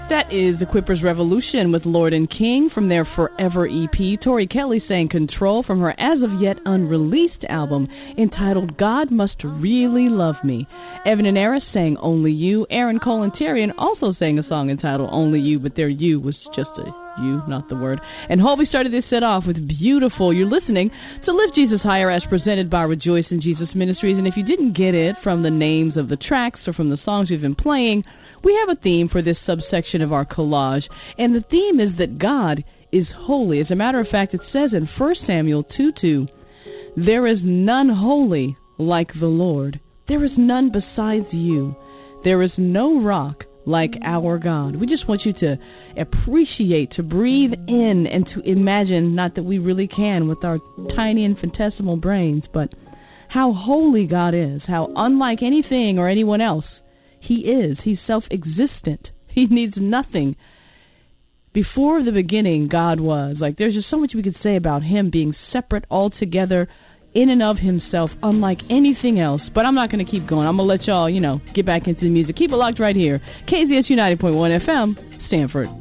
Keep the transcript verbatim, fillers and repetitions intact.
That is Equippers Revolution with Lord and King from their Forever E P. Tori Kelly sang Control from her as of yet unreleased album entitled God Must Really Love Me. Evan and Eris sang Only You. Aaron Cole and Tyrion also sang a song entitled Only You, but their you was just a you, not the word. And Holby started this set off with Beautiful. You're listening to Lift Jesus Higher as presented by Rejoice in Jesus Ministries. And if you didn't get it from the names of the tracks or from the songs we've been playing, we have a theme for this subsection of our collage, and the theme is that God is holy. As a matter of fact, it says in First Samuel two two, there is none holy like the Lord. There is none besides you. There is no rock like our God. We just want you to appreciate, to breathe in, and to imagine, not that we really can with our tiny infinitesimal brains, but how holy God is, how unlike anything or anyone else He is. He's self-existent. He needs nothing. Before the beginning, God was. Like, there's just so much we could say about him being separate altogether, in and of himself, unlike anything else. But I'm not going to keep going. I'm going to let y'all, you know, get back into the music. Keep it locked right here. K Z S U ninety point one F M, Stanford.